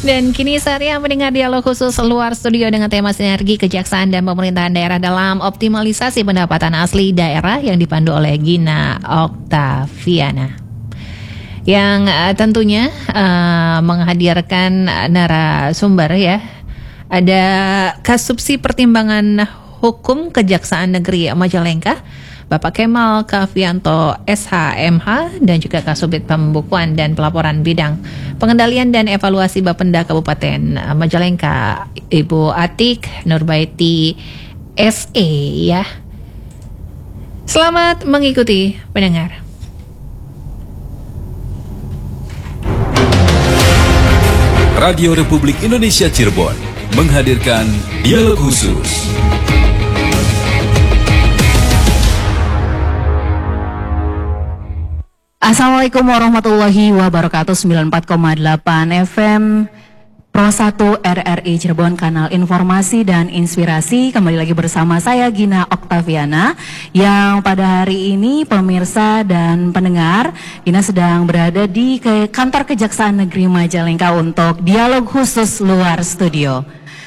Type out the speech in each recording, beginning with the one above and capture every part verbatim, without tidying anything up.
Dan kini saatnya mendengar dialog khusus luar studio dengan tema sinergi kejaksaan dan pemerintahan daerah dalam optimalisasi pendapatan asli daerah yang dipandu oleh Gina Oktaviana. Yang uh, tentunya uh, menghadirkan narasumber ya. Ada Kasubsi Pertimbangan Hukum Kejaksaan Negeri Majalengka, Bapak Kemal Kavianto S H M H, dan juga Kasubit Pembukuan dan Pelaporan Bidang Pengendalian dan Evaluasi Bapenda Kabupaten Majalengka, Ibu Atik Nurbaiti S E ya. Selamat mengikuti pendengar. Radio Republik Indonesia Cirebon menghadirkan dialog khusus. Assalamualaikum warahmatullahi wabarakatuh. Sembilan puluh empat koma delapan F M Pro satu R R I Cirebon, kanal informasi dan inspirasi. Kembali lagi bersama saya Gina Oktaviana, yang pada hari ini pemirsa dan pendengar, Gina sedang berada di kantor Kejaksaan Negeri Majalengka untuk dialog khusus luar studio.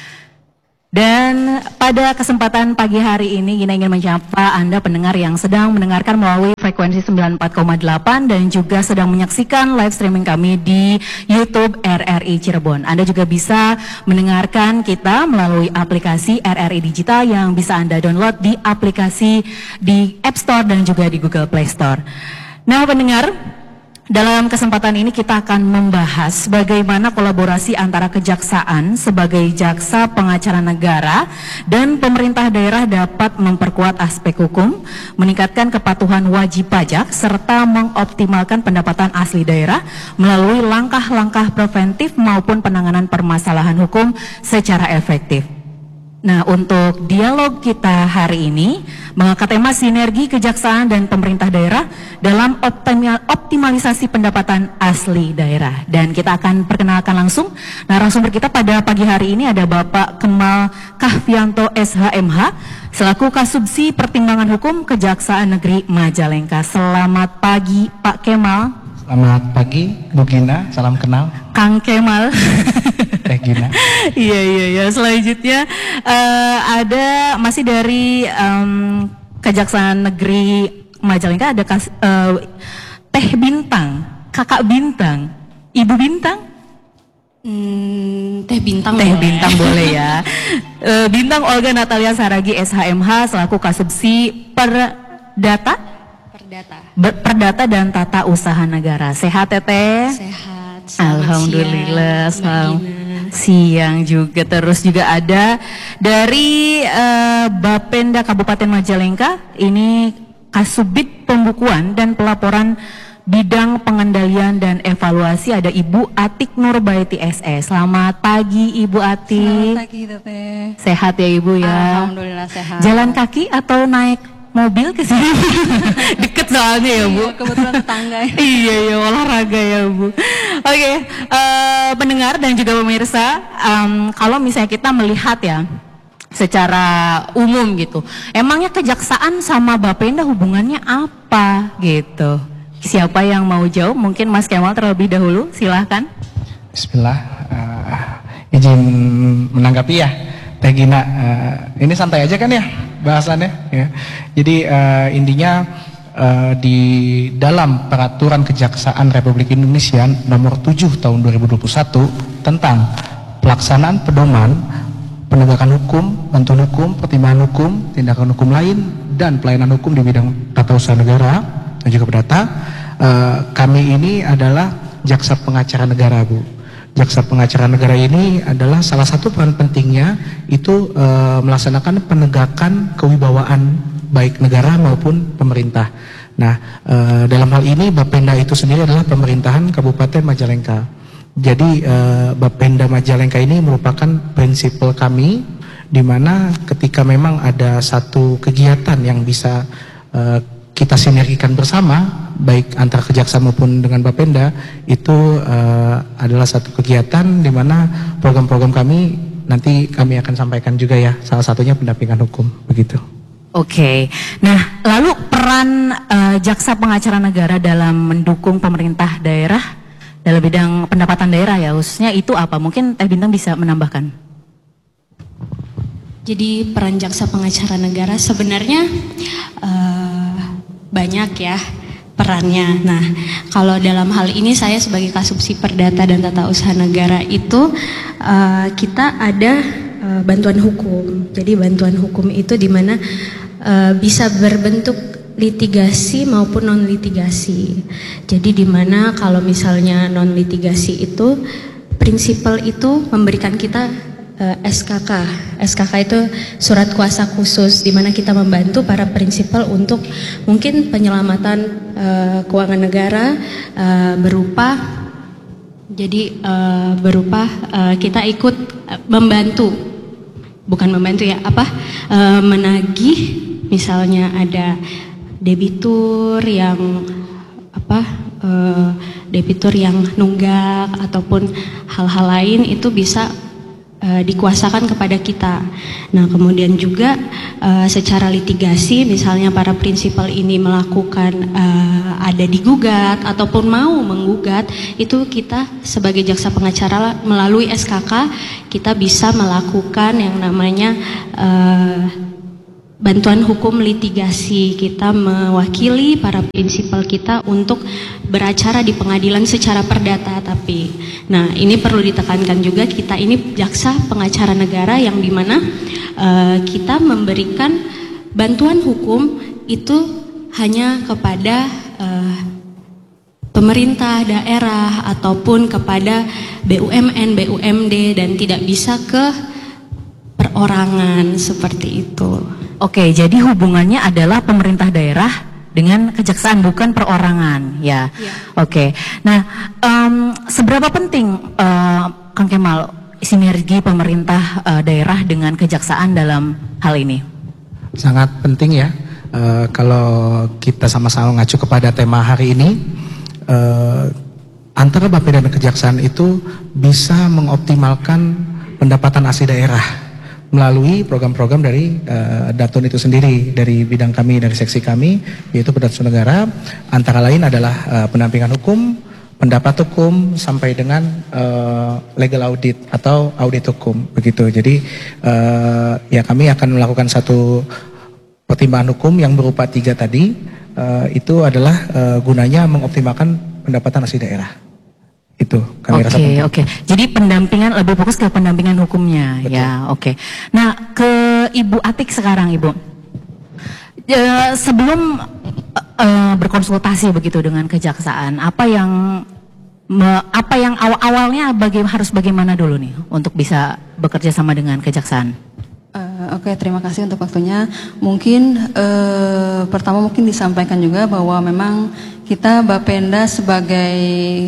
Dan pada kesempatan pagi hari ini Gina ingin menyapa Anda pendengar yang sedang mendengarkan melalui frekuensi sembilan puluh empat koma delapan dan juga sedang menyaksikan live streaming kami di YouTube R R I Cirebon. Anda juga bisa mendengarkan kita melalui aplikasi R R I Digital yang bisa Anda download di aplikasi di App Store dan juga di Google Play Store. Nah pendengar, dalam kesempatan ini kita akan membahas bagaimana kolaborasi antara kejaksaan sebagai jaksa pengacara negara dan pemerintah daerah dapat memperkuat aspek hukum, meningkatkan kepatuhan wajib pajak, serta mengoptimalkan pendapatan asli daerah melalui langkah-langkah preventif maupun penanganan permasalahan hukum secara efektif. Nah, untuk dialog kita hari ini mengangkat tema sinergi kejaksaan dan pemerintah daerah dalam optimalisasi pendapatan asli daerah. Dan kita akan perkenalkan langsung narasumber kita pada pagi hari ini ada Bapak Kemal Kavianto S H M H selaku Kasubsi Pertimbangan Hukum Kejaksaan Negeri Majalengka. Selamat pagi Pak Kemal. Selamat pagi Bu Gina, salam kenal. Kang Kemal. Teh Gina. Iya iya iya. Selanjutnya uh, ada masih dari um, Kejaksaan Negeri Majalengka ada kas, uh, Teh Bintang, Kakak Bintang, Ibu Bintang. Hmm, Teh Bintang. Teh boleh. Bintang boleh ya. uh, Bintang Olga Natalia Saragi S H M H selaku Kasubsi Perdata. Perdata. Ber- Perdata dan Tata Usaha Negara. Sehat Teteh? Sehat. Alhamdulillah. Siang, siang juga. Terus juga ada dari uh, Bapenda Kabupaten Majalengka, ini Kasubit Pembukuan dan Pelaporan Bidang Pengendalian dan Evaluasi, ada Ibu Atik Nurbaiti S E. Selamat pagi Ibu Atik. Selamat pagi Teteh. Sehat ya Ibu ya? Alhamdulillah sehat. Jalan kaki atau naik mobil ke sini? Deket soalnya ya Bu. Iya, kebetulan tetangga. Iya ya, olahraga ya Bu. Oke, okay, uh, pendengar dan juga pemirsa, um, kalau misalnya kita melihat ya secara umum gitu, emangnya kejaksaan sama Bapenda hubungannya apa gitu? Siapa yang mau jawab? Mungkin Mas Kemal terlebih dahulu, silahkan. Bismillah, uh, izin menanggapi ya Teh Gina. Uh, ini santai aja kan ya bahasannya ya. Jadi uh, intinya uh, di dalam Peraturan Kejaksaan Republik Indonesia nomor tujuh tahun dua ribu dua puluh satu tentang pelaksanaan pedoman penegakan hukum, bantuan hukum, pertimbangan hukum, tindakan hukum lain dan pelayanan hukum di bidang tata usaha negara dan juga perdata, uh, kami ini adalah jaksa pengacara negara Bu. Jaksa pengacara negara ini adalah salah satu peran pentingnya itu e, melaksanakan penegakan kewibawaan baik negara maupun pemerintah. Nah, e, dalam hal ini Bapenda itu sendiri adalah pemerintahan Kabupaten Majalengka. Jadi e, Bapenda Majalengka ini merupakan prinsipal kami, di mana ketika memang ada satu kegiatan yang bisa e, kita sinergikan bersama, baik antar kejaksaan maupun dengan Bapenda, itu uh, adalah satu kegiatan di mana program-program kami nanti kami akan sampaikan juga ya, salah satunya pendampingan hukum, begitu. Oke, nah lalu peran uh, jaksa pengacara negara dalam mendukung pemerintah daerah dalam bidang pendapatan daerah ya, khususnya itu apa? Mungkin Teh Bintang bisa menambahkan. Jadi peran jaksa pengacara negara sebenarnya uh, banyak ya perannya. Nah, kalau dalam hal ini saya sebagai Kasubsi Perdata dan Tata Usaha Negara itu uh, kita ada uh, bantuan hukum. Jadi bantuan hukum itu di mana uh, bisa berbentuk litigasi maupun non litigasi. Jadi di mana kalau misalnya non litigasi itu prinsipal itu memberikan kita uh, S K K. S K K itu surat kuasa khusus di mana kita membantu para prinsipal untuk mungkin penyelamatan uh, keuangan negara uh, berupa jadi uh, berupa uh, kita ikut uh, membantu bukan membantu ya apa uh, menagih misalnya ada debitur yang apa uh, debitur yang nunggak ataupun hal-hal lain itu bisa uh, dikuasakan kepada kita. Nah, kemudian juga uh, secara litigasi misalnya para prinsipal ini melakukan uh, ada digugat ataupun mau menggugat, itu kita sebagai jaksa pengacara melalui S K K kita bisa melakukan yang namanya uh, bantuan hukum litigasi. Kita mewakili para prinsipal kita untuk beracara di pengadilan secara perdata. Tapi, nah ini perlu ditekankan juga kita ini jaksa pengacara negara yang dimana uh, kita memberikan bantuan hukum itu hanya kepada uh, pemerintah daerah ataupun kepada B U M N, B U M D dan tidak bisa ke perorangan seperti itu. Oke, jadi hubungannya adalah pemerintah daerah dengan kejaksaan, bukan perorangan, ya. Ya. Oke, nah um, seberapa penting uh, Kang Kemal sinergi pemerintah uh, daerah dengan kejaksaan dalam hal ini? Sangat penting ya. Uh, kalau kita sama-sama mengacu kepada tema hari ini, uh, antara Bapeda dan kejaksaan itu bisa mengoptimalkan pendapatan asli daerah melalui program-program dari uh, Datun itu sendiri, dari bidang kami, dari seksi kami, yaitu Perdatun Negara, antara lain adalah uh, pendampingan hukum, pendapat hukum, sampai dengan uh, legal audit atau audit hukum, begitu. Jadi uh, ya kami akan melakukan satu pertimbangan hukum yang berupa tiga tadi, uh, itu adalah uh, gunanya mengoptimalkan pendapatan asli daerah. Itu kami rasa penting. Oke, oke. Jadi pendampingan lebih fokus ke pendampingan hukumnya. Betul. Ya, oke. Nah, ke Ibu Atik sekarang, Ibu. E, sebelum e, berkonsultasi begitu dengan kejaksaan, apa yang me, apa yang awal-awalnya baga, harus bagaimana dulu nih untuk bisa bekerja sama dengan kejaksaan? Uh, Oke, okay, terima kasih untuk waktunya. Mungkin uh, pertama mungkin disampaikan juga bahwa memang kita Bapenda sebagai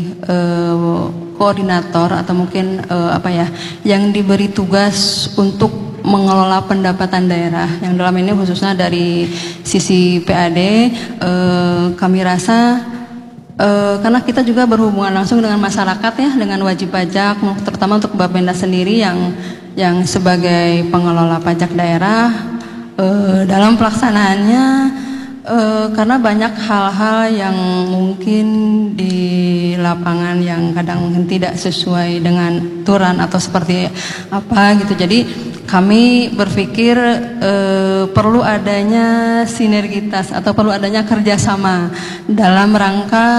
uh, koordinator atau mungkin uh, apa ya, yang diberi tugas untuk mengelola pendapatan daerah. Yang dalam ini khususnya dari sisi P A D, uh, kami rasa uh, karena kita juga berhubungan langsung dengan masyarakat ya, dengan wajib pajak, terutama untuk Bapenda sendiri yang yang sebagai pengelola pajak daerah eh, dalam pelaksanaannya eh, karena banyak hal-hal yang mungkin di lapangan yang kadang mungkin tidak sesuai dengan aturan atau seperti apa gitu. Jadi kami berpikir eh, perlu adanya sinergitas atau perlu adanya kerjasama dalam rangka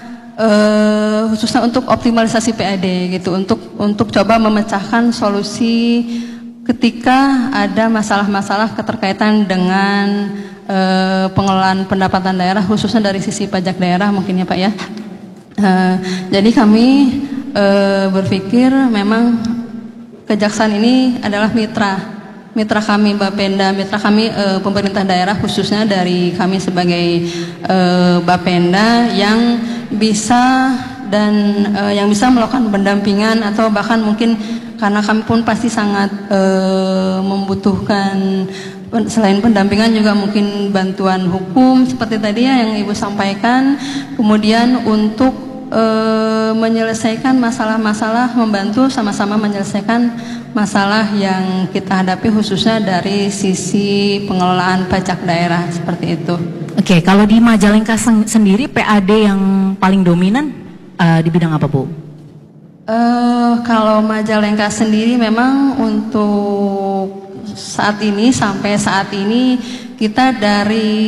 Uh, khususnya untuk optimalisasi P A D gitu, untuk untuk coba memecahkan solusi ketika ada masalah-masalah keterkaitan dengan uh, pengelolaan pendapatan daerah khususnya dari sisi pajak daerah mungkin ya Pak ya. Uh, jadi kami uh, berpikir memang kejaksaan ini adalah mitra mitra kami Bapenda, mitra kami e, pemerintah daerah khususnya dari kami sebagai e, Bapenda yang bisa dan e, yang bisa melakukan pendampingan atau bahkan mungkin karena kami pun pasti sangat e, membutuhkan selain pendampingan juga mungkin bantuan hukum seperti tadi ya yang Ibu sampaikan, kemudian untuk e, menyelesaikan masalah-masalah, membantu sama-sama menyelesaikan masalah yang kita hadapi khususnya dari sisi pengelolaan pajak daerah seperti itu. Oke, kalau di Majalengka sendiri P A D yang paling dominan uh, di bidang apa Bu? Uh, kalau Majalengka sendiri memang untuk saat ini sampai saat ini kita dari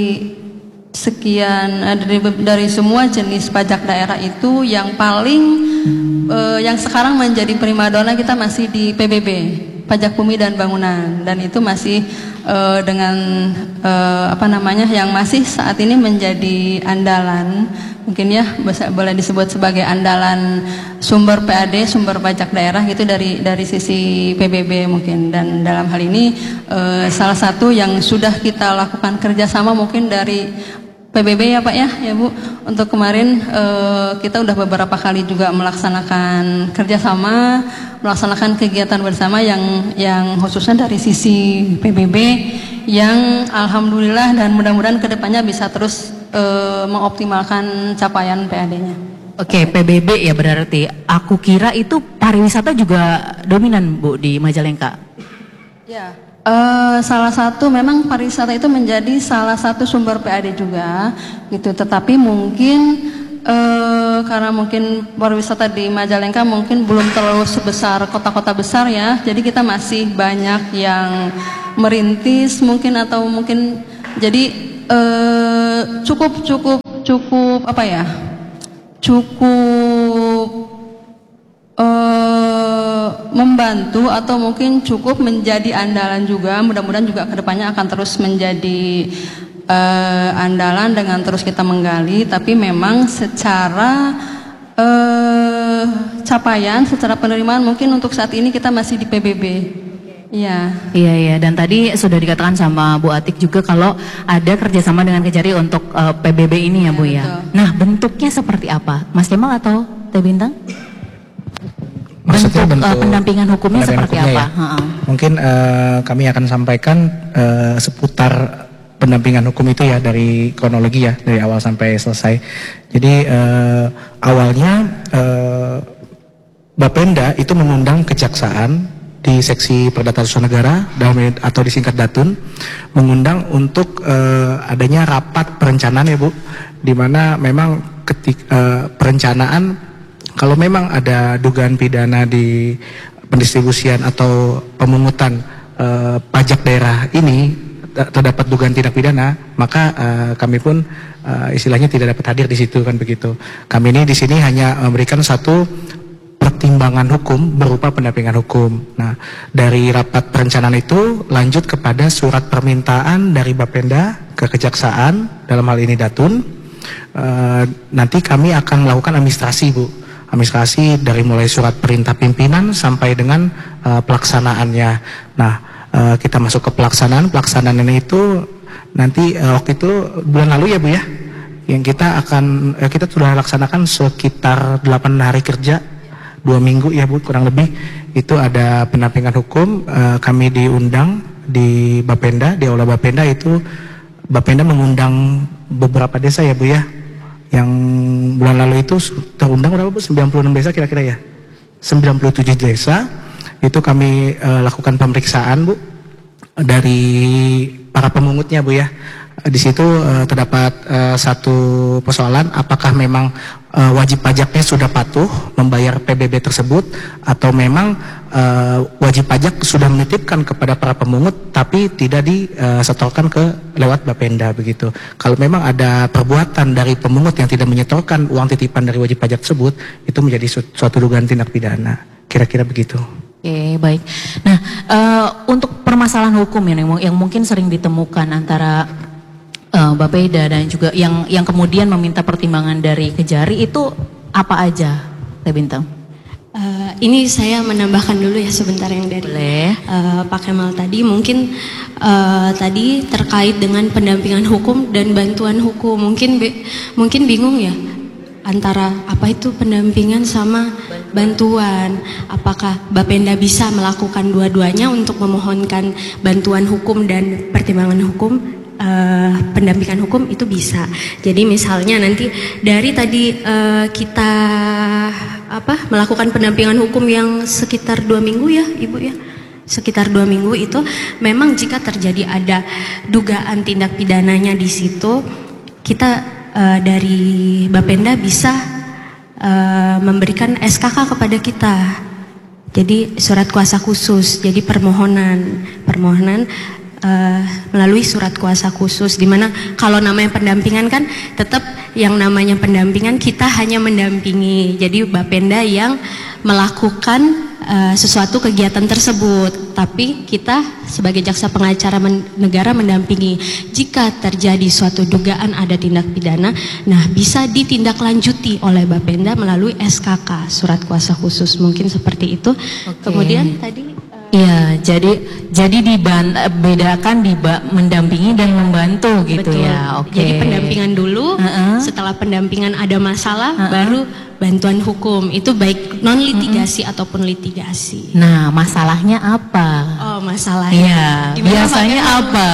sekian dari, dari semua jenis pajak daerah itu yang paling uh, yang sekarang menjadi primadona kita masih di P B B, pajak bumi dan bangunan, dan itu masih uh, dengan uh, apa namanya yang masih saat ini menjadi andalan, mungkin ya bisa, boleh disebut sebagai andalan sumber P A D, sumber pajak daerah gitu dari dari sisi P B B mungkin. Dan dalam hal ini uh, salah satu yang sudah kita lakukan kerjasama mungkin dari P B B ya Pak ya, ya Bu. Untuk kemarin uh, kita udah beberapa kali juga melaksanakan kerjasama, melaksanakan kegiatan bersama yang yang khususnya dari sisi P B B yang alhamdulillah dan mudah-mudahan kedepannya bisa terus uh, mengoptimalkan capaian P A D-nya. Oke, P B B ya berarti. Aku kira itu pariwisata juga dominan Bu di Majalengka. Ya. Uh, salah satu memang pariwisata itu menjadi salah satu sumber P A D juga gitu, tetapi mungkin uh, karena mungkin pariwisata di Majalengka mungkin belum terlalu sebesar kota-kota besar ya, jadi kita masih banyak yang merintis mungkin atau mungkin jadi uh, cukup cukup cukup apa ya cukup Uh, membantu atau mungkin cukup menjadi andalan juga. Mudah-mudahan juga kedepannya akan terus menjadi uh, andalan dengan terus kita menggali. Tapi memang secara uh, capaian, secara penerimaan mungkin untuk saat ini kita masih di P B B. Iya. Iya iya. Dan tadi sudah dikatakan sama Bu Atik juga kalau ada kerjasama dengan Kejari untuk uh, P B B ini ya, ya Bu ya. Betul. Nah bentuknya seperti apa, Mas Kemal atau Teh Bintang? Maksudnya bentuk, bentuk uh, pendampingan hukumnya pendampingan seperti hukumnya apa? Ya? Mungkin uh, kami akan sampaikan uh, seputar pendampingan hukum itu ya dari kronologi ya dari awal sampai selesai. Jadi uh, awalnya uh, Bapenda itu mengundang kejaksaan di seksi Perdata Usaha Negara atau disingkat Datun, mengundang untuk uh, adanya rapat perencanaan ya Bu, di mana memang ketik uh, perencanaan kalau memang ada dugaan pidana di pendistribusian atau pemungutan uh, pajak daerah ini terdapat dugaan tindak pidana, maka uh, kami pun uh, istilahnya tidak dapat hadir di situ kan begitu. Kami ini di sini hanya memberikan satu pertimbangan hukum berupa pendampingan hukum. Nah, dari rapat perencanaan itu lanjut kepada surat permintaan dari Bapenda ke Kejaksaan dalam hal ini Datun. Uh, nanti kami akan melakukan administrasi Bu. Administrasi dari mulai surat perintah pimpinan sampai dengan uh, pelaksanaannya. Nah, uh, kita masuk ke pelaksanaan. Pelaksanaan ini itu nanti uh, waktu itu bulan lalu ya Bu ya, yang kita akan uh, kita sudah laksanakan sekitar delapan hari kerja, dua minggu ya Bu kurang lebih. Itu ada pendampingan hukum. Uh, kami diundang di Bapenda, di Aula Bapenda itu Bapenda mengundang beberapa desa ya Bu ya. Yang bulan lalu itu terundang berapa Bu? sembilan puluh enam desa kira-kira ya? sembilan puluh tujuh desa itu kami uh, lakukan pemeriksaan Bu dari para pemungutnya Bu ya. Di situ uh, terdapat uh, satu persoalan, apakah memang uh, wajib pajaknya sudah patuh membayar P B B tersebut atau memang uh, wajib pajak sudah menitipkan kepada para pemungut tapi tidak disetorkan ke lewat Bapenda begitu. Kalau memang ada perbuatan dari pemungut yang tidak menyetorkan uang titipan dari wajib pajak tersebut, itu menjadi su suatu dugaan tindak pidana. Kira-kira begitu. Oke, baik. Nah, uh, untuk permasalahan hukum yang, yang mungkin sering ditemukan antara uh, Bapeda dan juga yang yang kemudian meminta pertimbangan dari Kejari itu apa aja, Teh Bintang? Uh, ini saya menambahkan dulu ya sebentar yang dari uh, Pak Kemal tadi. Mungkin uh, tadi terkait dengan pendampingan hukum dan bantuan hukum. Mungkin be, mungkin bingung ya antara apa itu pendampingan sama bantuan. Apakah Bapenda bisa melakukan dua-duanya untuk memohonkan bantuan hukum dan pertimbangan hukum? Uh, pendampingan hukum itu bisa. Jadi misalnya nanti dari tadi uh, kita apa melakukan pendampingan hukum yang sekitar dua minggu ya Ibu ya, sekitar dua minggu itu memang jika terjadi ada dugaan tindak pidananya di situ, kita uh, dari Bapenda bisa uh, memberikan S K K kepada kita. Jadi surat kuasa khusus, jadi permohonan, permohonan uh, melalui surat kuasa khusus. Dimana kalau namanya pendampingan kan tetap yang namanya pendampingan kita hanya mendampingi. Jadi Bapenda yang melakukan uh, sesuatu kegiatan tersebut, tapi kita sebagai jaksa pengacara men negara mendampingi. Jika terjadi suatu dugaan ada tindak pidana, nah bisa ditindaklanjuti oleh Bapenda melalui S K K, surat kuasa khusus, mungkin seperti itu. Oke. Kemudian tadi Iya, jadi jadi dibedakan di mendampingi dan membantu gitu betul. ya. Oke. Jadi pendampingan dulu, Uh-uh. setelah pendampingan ada masalah, Uh-uh. baru bantuan hukum. Itu baik non litigasi uh-uh. ataupun litigasi. Nah, masalahnya apa? Oh, masalahnya. Iya, Gimana biasanya makanya? apa?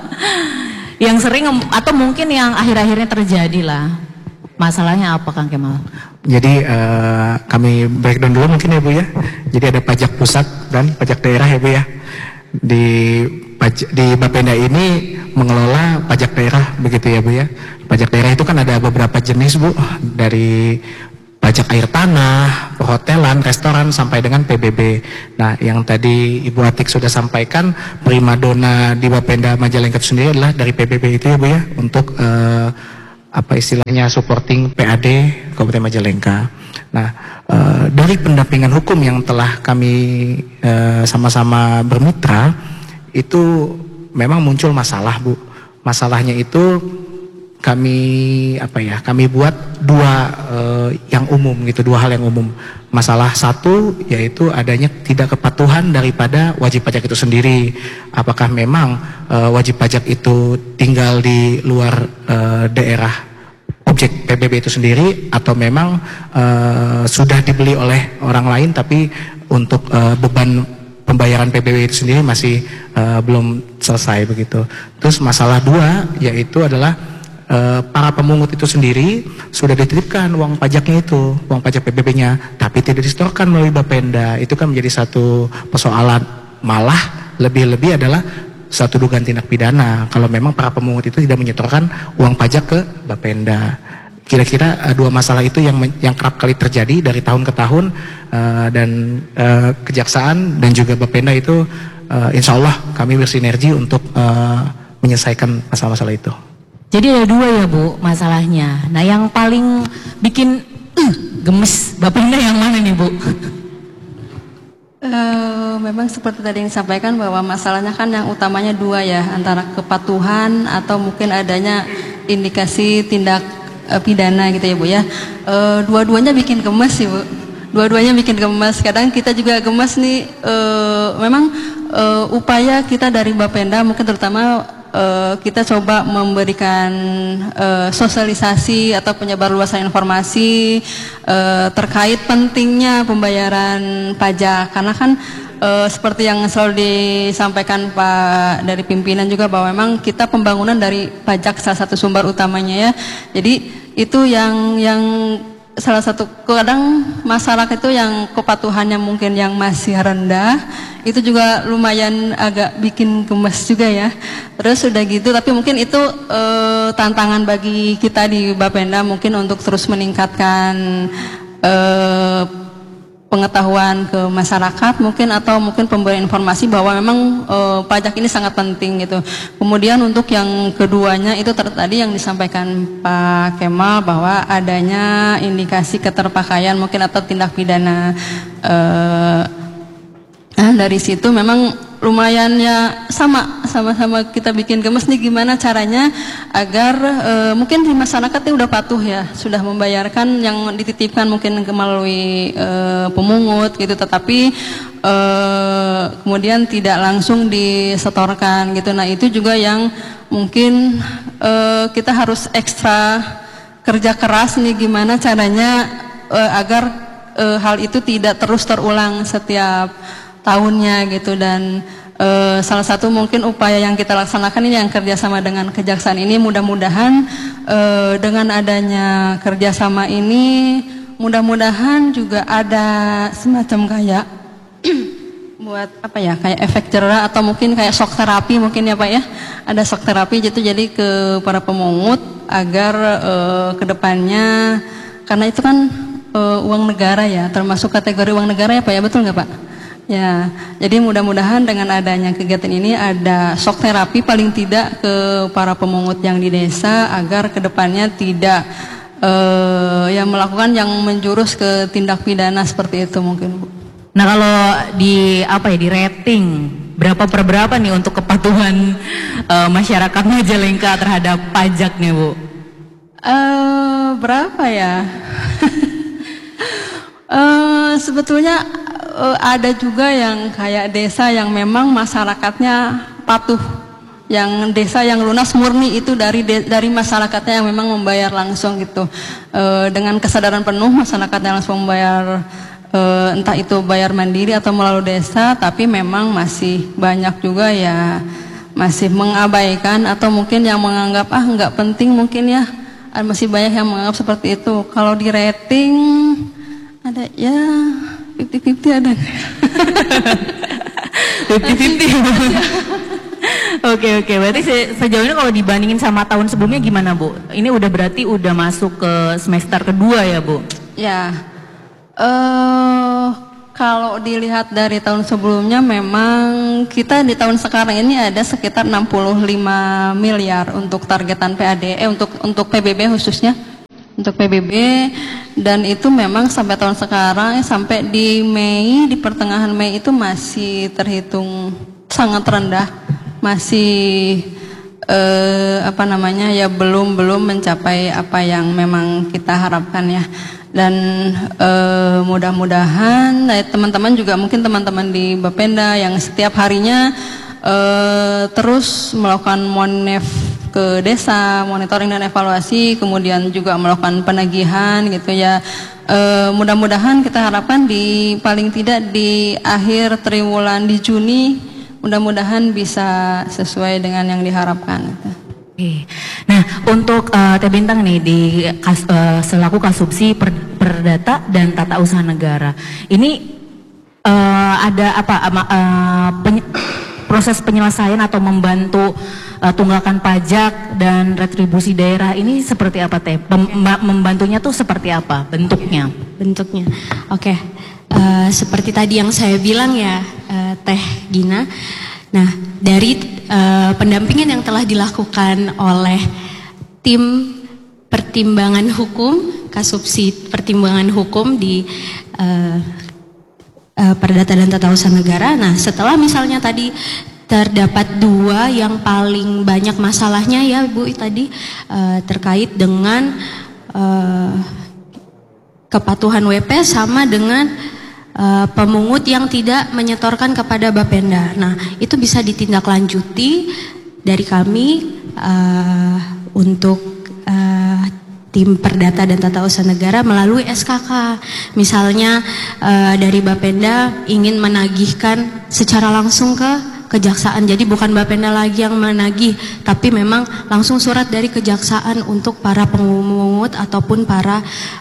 Yang sering atau mungkin yang akhir-akhirnya terjadi lah. Masalahnya apa, Kang Kemal? Jadi uh, kami breakdown dulu mungkin ya Bu ya. Jadi ada pajak pusat dan pajak daerah ya Bu ya. Di pajak, di Bapenda ini mengelola pajak daerah begitu ya Bu ya. Pajak daerah itu kan ada beberapa jenis Bu, dari pajak air tanah, perhotelan, restoran sampai dengan P B B. Nah, yang tadi Ibu Atik sudah sampaikan, primadona di Bapenda Majalengka itu sendiri adalah dari P B B itu ya Bu ya, untuk uh, apa istilahnya supporting P A D Kabupaten Majalengka. Nah, e, dari pendampingan hukum yang telah kami sama-sama bermitra, itu memang muncul masalah Bu. Masalahnya itu kami apa ya? Kami buat dua e, yang umum gitu, dua hal yang umum. Masalah satu yaitu adanya tidak kepatuhan daripada wajib pajak itu sendiri. Apakah memang e, wajib pajak itu tinggal di luar e, daerah objek P B B itu sendiri, atau memang uh, sudah dibeli oleh orang lain tapi untuk uh, beban pembayaran P B B itu sendiri masih uh, belum selesai begitu. Terus masalah dua yaitu adalah uh, para pemungut itu sendiri sudah dititipkan uang pajaknya itu, uang pajak P B B-nya, tapi tidak disetorkan melalui Bapenda. Itu kan menjadi satu persoalan, malah lebih-lebih adalah satu dugaan tindak pidana kalau memang para pemungut itu tidak menyetorkan uang pajak ke Bapenda. Kira-kira uh, dua masalah itu yang yang kerap kali terjadi dari tahun ke tahun, uh, dan uh, kejaksaan dan juga Bapenda itu uh, insya Allah kami bersinergi untuk uh, menyelesaikan masalah-masalah itu. Jadi ada dua ya Bu masalahnya. Nah, yang paling bikin uh, gemes Bapenda yang mana nih Bu? Uh, memang seperti tadi yang disampaikan bahwa masalahnya kan yang utamanya dua ya, antara kepatuhan atau mungkin adanya indikasi tindak uh, pidana gitu ya Bu ya. Uh, dua-duanya bikin gemes sih Bu. Dua-duanya bikin gemes. Kadang kita juga gemes nih. Uh, memang uh, upaya kita dari Bapenda mungkin terutama uh, kita coba memberikan uh, sosialisasi atau penyebarluasan informasi uh, terkait pentingnya pembayaran pajak, karena kan uh, seperti yang selalu disampaikan Pak dari pimpinan juga bahwa memang kita pembangunan dari pajak salah satu sumber utamanya ya. Jadi itu yang yang salah satu, kadang masyarakat itu yang kepatuhannya mungkin yang masih rendah, itu juga lumayan agak bikin gemes juga ya. Terus udah gitu, tapi mungkin itu e, tantangan bagi kita di Bapenda mungkin untuk terus meningkatkan e, pengetahuan ke masyarakat mungkin, atau mungkin pemberian informasi bahwa memang e, pajak ini sangat penting gitu. Kemudian untuk yang keduanya itu tadi yang disampaikan Pak Kemal bahwa adanya indikasi keterpakaian mungkin atau tindak pidana. E, nah dari situ memang lumayan ya, sama sama-sama kita bikin gemes nih, gimana caranya agar e, mungkin di masyarakat ini udah patuh ya, sudah membayarkan yang dititipkan mungkin melalui e, pemungut gitu, tetapi e, kemudian tidak langsung disetorkan gitu. Nah itu juga yang mungkin e, kita harus ekstra kerja keras nih, gimana caranya e, agar e, hal itu tidak terus terulang setiap tahunnya gitu. Dan e, salah satu mungkin upaya yang kita laksanakan ini yang kerjasama dengan kejaksaan ini, mudah-mudahan e, dengan adanya kerjasama ini mudah-mudahan juga ada semacam kayak buat apa ya, kayak efek jerah atau mungkin kayak shock terapi mungkin ya Pak ya, ada shock terapi gitu jadi ke para pemungut agar e, kedepannya, karena itu kan uh, uang negara ya, termasuk kategori uang negara ya Pak ya, betul nggak Pak? Ya, jadi mudah-mudahan dengan adanya kegiatan ini ada shock terapi paling tidak ke para pemungut yang di desa agar kedepannya tidak uh, ya melakukan yang menjurus ke tindak pidana seperti itu mungkin Bu. Nah kalau di apa ya di rating berapa per berapa nih untuk kepatuhan uh, masyarakat Majalengka terhadap pajak nih Bu? Uh, berapa ya? uh, sebetulnya uh, ada juga yang kayak desa yang memang masyarakatnya patuh, yang desa yang lunas murni itu dari de, dari masyarakatnya yang memang membayar langsung gitu, uh, dengan kesadaran penuh masyarakatnya langsung membayar, uh, entah itu bayar mandiri atau melalui desa, tapi memang masih banyak juga ya masih mengabaikan atau mungkin yang menganggap ah nggak penting mungkin ya. Masih banyak yang menganggap seperti itu. Kalau di rating ada ya lima puluh lima puluh ada. lima puluh lima puluh. Oke oke, berarti se sejauh ini kalau dibandingin sama tahun sebelumnya gimana Bu? Ini udah berarti udah masuk ke semester kedua ya Bu? Ya, uh, kalau dilihat dari tahun sebelumnya memang kita di tahun sekarang ini ada sekitar enam puluh lima miliar untuk targetan P A D E, untuk untuk P B B khususnya, untuk P B B, dan itu memang sampai tahun sekarang sampai di Mei, di pertengahan Mei itu masih terhitung sangat rendah, masih eh, apa namanya ya belum belum mencapai apa yang memang kita harapkan ya. Dan eh, mudah-mudahan eh, teman-teman juga mungkin teman-teman di Bapenda yang setiap harinya eh, terus melakukan monef ke desa, monitoring dan evaluasi, kemudian juga melakukan penagihan gitu ya. E, mudah-mudahan kita harapkan di paling tidak di akhir triwulan di Juni mudah-mudahan bisa sesuai dengan yang diharapkan. Oke. Nah untuk uh, Teh Bintang nih di kas, uh, selaku Kasubsi per, Perdata dan Tata Usaha Negara ini uh, ada apa uh, penye proses penyelesaian atau membantu uh, tunggakan pajak dan retribusi daerah ini seperti apa Teh? Mem membantunya tuh seperti apa bentuknya? Bentuknya, oke. Okay. Uh, seperti tadi yang saya bilang ya uh, Teh Gina. Nah dari uh, pendampingan yang telah dilakukan oleh tim pertimbangan hukum, Kasubsi pertimbangan hukum di uh, Uh, Perdata dan Tata Usaha Negara. Nah, setelah misalnya tadi terdapat dua yang paling banyak masalahnya ya Bu tadi uh, terkait dengan uh, kepatuhan W P sama dengan uh, pemungut yang tidak menyetorkan kepada Bapenda. Nah, itu bisa ditindaklanjuti dari kami uh, untuk uh, tim Perdata dan Tata Usaha Negara melalui S K K. Misalnya uh, dari Bapenda ingin menagihkan secara langsung ke kejaksaan. Jadi bukan Bapenda lagi yang menagih, tapi memang langsung surat dari kejaksaan untuk para pemungut ataupun para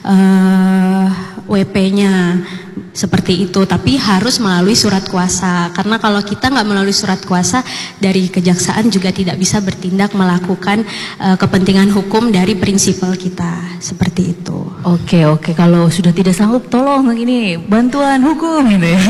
uh, W P-nya. Seperti itu, tapi harus melalui surat kuasa. Karena kalau kita nggak melalui surat kuasa, dari kejaksaan juga tidak bisa bertindak melakukan uh, kepentingan hukum dari prinsipal kita. Seperti itu. Oke oke, kalau sudah tidak sanggup, tolong ini bantuan hukum gitu ya.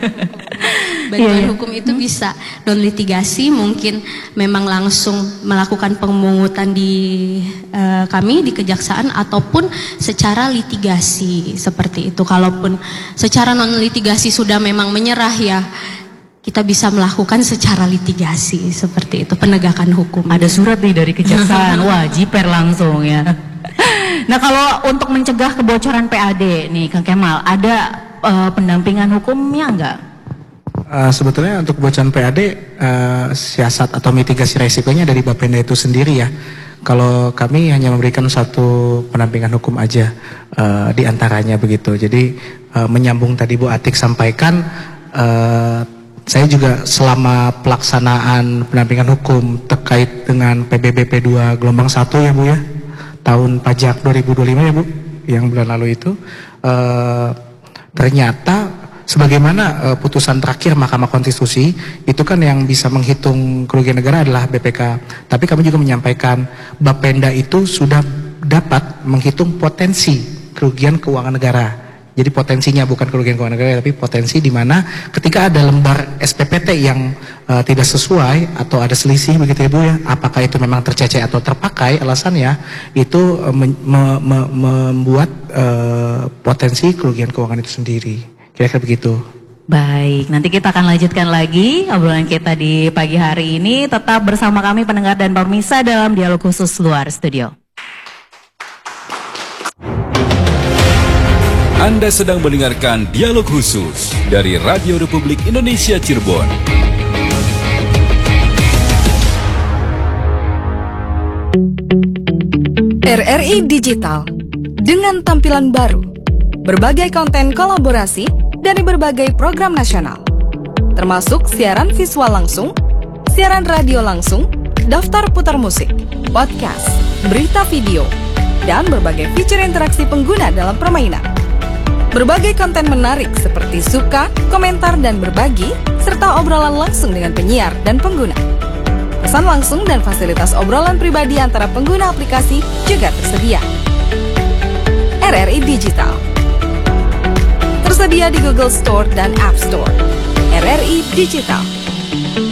Bantuan yeah, hukum itu bisa non litigasi, mungkin memang langsung melakukan pemungutan di uh, kami di kejaksaan ataupun secara litigasi seperti itu. Kalaupun secara non litigasi sudah memang menyerah ya, kita bisa melakukan secara litigasi seperti itu, penegakan hukum. Ada surat nih dari kejaksaan, wajib per langsung ya. Nah kalau untuk mencegah kebocoran P A D nih Kang Kemal, ada uh, pendampingan hukumnya enggak? Uh, sebetulnya untuk kebocoran P A D uh, siasat atau mitigasi resikonya dari Bapenda itu sendiri ya. Kalau kami hanya memberikan satu pendampingan hukum aja uh, di antaranya begitu. Jadi uh, menyambung tadi Bu Atik sampaikan, uh, saya juga selama pelaksanaan pendampingan hukum terkait dengan P B B P dua gelombang satu ya Bu ya, tahun pajak dua ribu dua puluh lima ya Bu, yang bulan lalu itu uh, ternyata sebagaimana uh, putusan terakhir Mahkamah Konstitusi itu kan yang bisa menghitung kerugian negara adalah B P K. Tapi kami juga menyampaikan Bapenda itu sudah dapat menghitung potensi kerugian keuangan negara. Jadi potensinya bukan kerugian keuangan negara, tapi potensi di mana ketika ada lembar S P P T yang uh, tidak sesuai atau ada selisih begitu Ibu ya, apakah itu memang terceceh atau terpakai, alasannya itu uh, me me me membuat uh, potensi kerugian keuangan itu sendiri. Kira-kira begitu. Baik, nanti kita akan lanjutkan lagi obrolan kita di pagi hari ini. Tetap bersama kami pendengar dan pemirsa dalam dialog khusus luar studio. Anda sedang mendengarkan dialog khusus dari Radio Republik Indonesia Cirebon. R R I Digital dengan tampilan baru, berbagai konten kolaborasi dari berbagai program nasional, termasuk siaran visual langsung, siaran radio langsung, daftar putar musik, podcast, berita video, dan berbagai fitur interaksi pengguna dalam permainan. Berbagai konten menarik seperti suka, komentar, dan berbagi, serta obrolan langsung dengan penyiar dan pengguna. Pesan langsung dan fasilitas obrolan pribadi antara pengguna aplikasi juga tersedia. R R I Digital tersedia di Google Store dan App Store. R R I Digital.